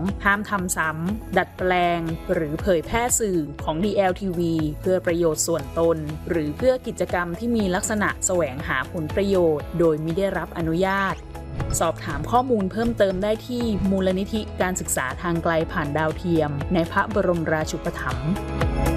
2. ห้ามทำซ้ำดัดแปลงหรือเผยแพร่สื่อของ DLTV เพื่อประโยชน์ส่วนตนหรือเพื่อกิจกรรมที่มีลักษณะแสวงหาผลประโยชน์โดยมิได้รับอนุญาตสอบถามข้อมูลเพิ่มเติมได้ที่มูลนิธิการศึกษาทางไกลผ่านดาวเทียมในพระบรมราชูปถัมภ์